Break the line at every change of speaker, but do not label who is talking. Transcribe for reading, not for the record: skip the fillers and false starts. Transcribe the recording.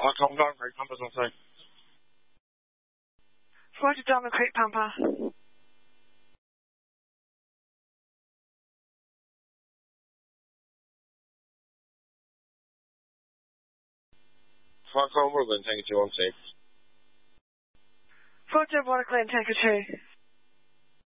Fuck, I'm going Creek Pumpers on 2.
Roger, Diamond Creek Pumper.
Fuck on Woodland, Tanker 2 on 6.
Roger, Waterglen, Tanker 2.